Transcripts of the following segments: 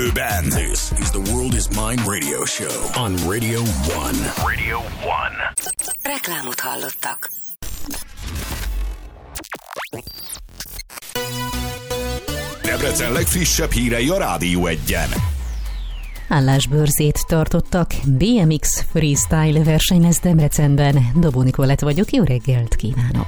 élőben. This is the World is Mine radio show on Radio 1. Radio 1. Reklámot hallottak. Debrecen legfrissebb hírei a Rádió 1-en. Állásbörzét tartottak, BMX Freestyle verseny lesz Debrecenben. Dobó Nikolett vagyok, jó reggelt kívánok!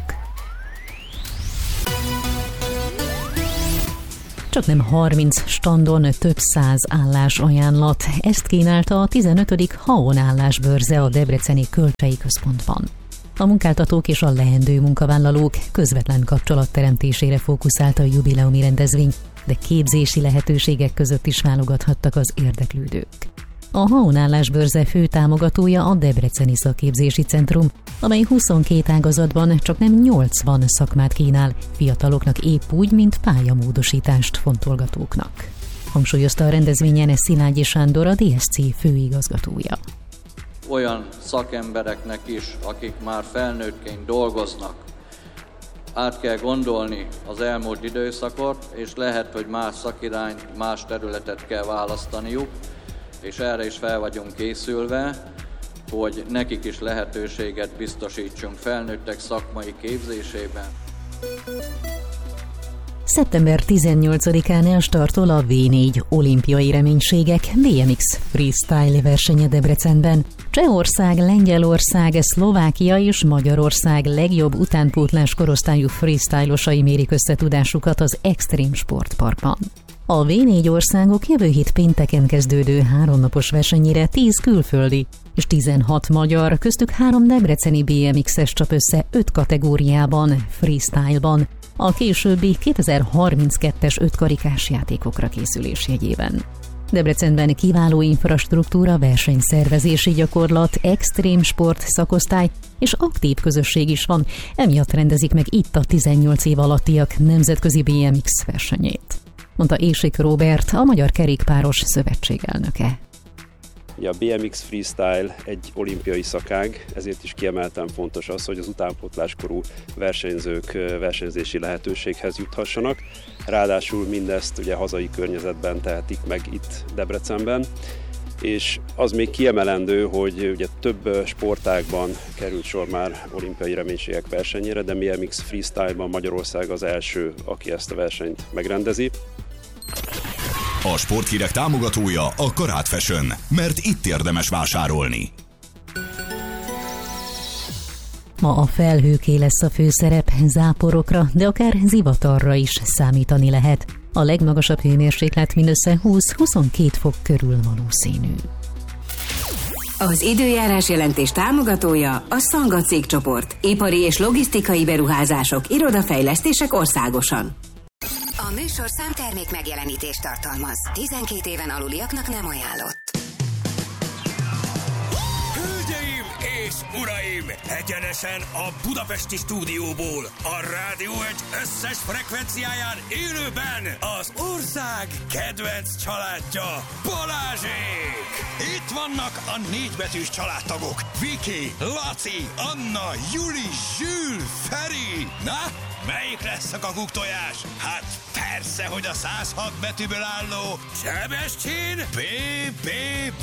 Csaknem 30 standon több 100 állásajánlat. Ezt kínálta a 15. Haon állásbörze a Debreceni Kölcsei Központban. A munkáltatók és a leendő munkavállalók közvetlen kapcsolatteremtésére fókuszált a jubileumi rendezvény, de képzési lehetőségek között is válogathattak az érdeklődők. A Haon állásbörze fő támogatója a Debreceni Szakképzési Centrum, amely 22 ágazatban csaknem 80 szakmát kínál, fiataloknak épp úgy, mint pályamódosítást fontolgatóknak. Hangsúlyozta a rendezvényen Szilágyi Sándor, a DSC főigazgatója. Olyan szakembereknek is, akik már felnőttként dolgoznak, át kell gondolni az elmúlt időszakot, és lehet, hogy más szakirányt, más területet kell választaniuk, és erre is fel vagyunk készülve, hogy nekik is lehetőséget biztosítsunk felnőttek szakmai képzésében. Szeptember 18-án elstartol a V4 olimpiai reménységek BMX Freestyle versenye Debrecenben. Csehország, Lengyelország, Szlovákia és Magyarország legjobb utánpótlás korosztályú freestylosai mérik összetudásukat az Extreme Sportparkban. A V4 országok jövő hét pénteken kezdődő 3 napos versenyére 10 külföldi és 16 magyar, köztük 3 debreceni BMX-es csap össze 5 kategóriában, freestyle-ban, a későbbi 2032-es 5-karikás játékokra készülés jegyében. Debrecenben kiváló infrastruktúra, versenyszervezési gyakorlat, extrém sport szakosztály és aktív közösség is van, emiatt rendezik meg itt a 18 év alattiak nemzetközi BMX versenyét, mondta Ésik Róbert, a Magyar Kerékpáros Szövetség elnöke. A BMX Freestyle egy olimpiai szakág, ezért is kiemelten fontos az, hogy az utánpótláskorú versenyzők versenyzési lehetőséghez juthassanak. Ráadásul mindezt ugye hazai környezetben tehetik meg itt Debrecenben, és az még kiemelendő, hogy ugye több sportágban került sor már olimpiai reménységek versenyére, de BMX Freestyle-ban Magyarország az első, aki ezt a versenyt megrendezi. A sporthírek támogatója a Karát Fashion, mert itt érdemes vásárolni. Ma a felhőké lesz a főszerep, záporokra, de akár zivatarra is számítani lehet. A legmagasabb hőmérséklet mindössze 20-22 fok körül valószínű. Az időjárás jelentés támogatója a Szanga cégcsoport. Ipari és logisztikai beruházások, irodafejlesztések országosan. A műsor számtermék megjelenítést tartalmaz. 12 éven aluliaknak nem ajánlott. Hölgyeim és uraim! Egyenesen a budapesti stúdióból, a Rádió 1 összes frekvenciáján élőben az ország kedvenc családja, Balázsék! Itt vannak a 4 betűs családtagok. Viki, Laci, Anna, Juli, Zsül, Feri. Na, melyik lesz a kakuktojás? Hát persze, hogy a 106 betűből álló Sebestyén BBB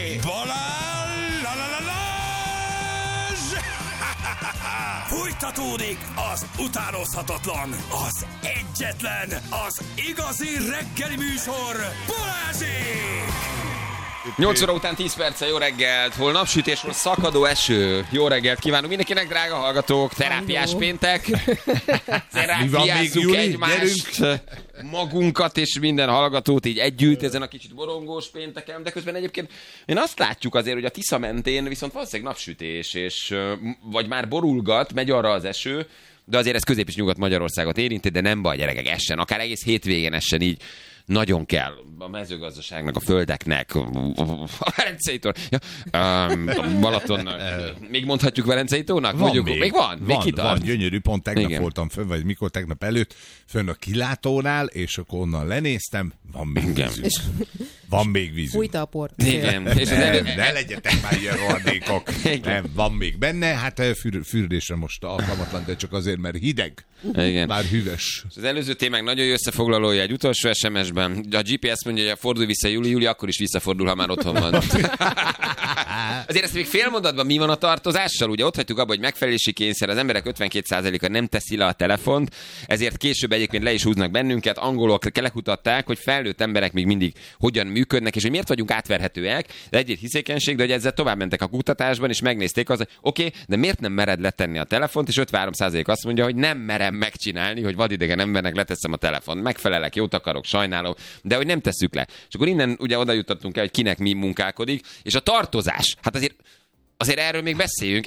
Balázs! Fújtatódik az utánozhatatlan, az egyetlen, az igazi reggeli műsor, Balázsék! 8 óra után 10 perccel, jó reggelt, hol napsütés, hol szakadó eső. Jó reggelt kívánunk mindenkinek, drága hallgatók, terápiás péntek. Terápiázzuk egymást, magunkat és minden hallgatót így együtt ezen a kicsit borongós pénteken, de közben egyébként én azt látjuk azért, hogy a Tisza mentén viszont valószínűleg napsütés, és vagy már borulgat, megy arra az eső, de azért ez Közép- és Nyugat-Magyarországot érinti, de nem baj, gyerekek, essen, akár egész hétvégén essen így. Nagyon kell a mezőgazdaságnak, a földeknek, a Velencei tó, a Balatonnak. Még mondhatjuk Velencei tónak? Van még van? Még kitart? Van, gyönyörű, pont tegnap voltam fönn, vagy mikor tegnap előtt, fönn a kilátónál, és akkor onnan lenéztem, van még vízünk. Van még vízünk. Fújta a port. Igen. És ne legyetek már ilyen rohadékok. Nem, van még benne, hát fürdésre most alkalmatlan, de csak azért, mert hideg. Igen. Már hűvös. Az előző témák nagyon jó összefoglalója egy utolsó SMS-ben. A GPS mondja, hogy fordulj vissza Júli, akkor is visszafordul, ha már otthon van. Azért ezt még fél mondatban mi van a tartozással? Ugye ott hagytuk abba, hogy megfelelési kényszer, az emberek 52%-a nem teszi le a telefont, ezért később egyébként le is húznak bennünket. Angolok lekutatták, hogy felnőtt emberek még mindig hogyan működnek, és hogy miért vagyunk átverhetőek. De egy hiszékenység, de hogy ezzel tovább mentek a kutatásban, és megnézték az, hogy oké, de miért nem mered letenni a telefont, és 53% azt mondja, hogy nem merem megcsinálni, hogy vadidegen embernek leteszem a telefont. Megfelelek, jót akarok, sajnálom, de hogy nem tesszük le. És akkor innen ugye oda jutottunk el, hogy kinek mi munkálkodik, és a tartozás. Hát azért erről még beszéljünk.